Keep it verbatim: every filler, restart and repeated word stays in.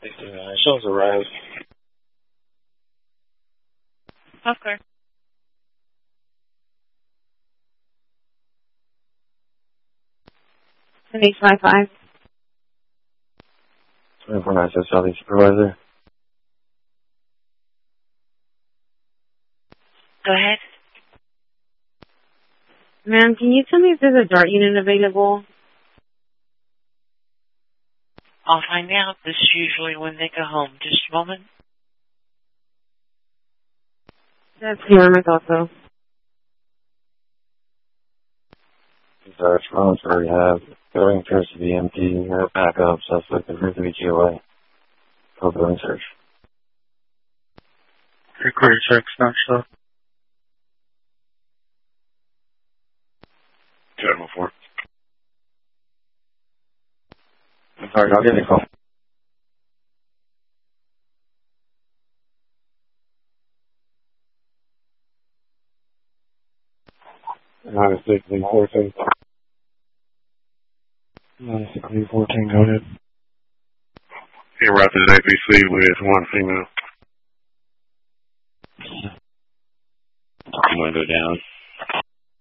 Uh, shows arrived. Okay. eight five five. twenty-four nine six Southeast Supervisor. Go ahead. Ma'am, can you tell me if there's a DART unit available? I'll find out. This is usually when they go home. Just a moment. That's yeah, I thought so. Our response for rehab. Building appears to be empty. Our backup suspect appears to be G O A. For building search. Clear checks, not sure. General four. Sorry, I'll give you a call. nine six fourteen. nine six fourteen, go ahead. Hey, Rapid A P C with one female. You want to go down?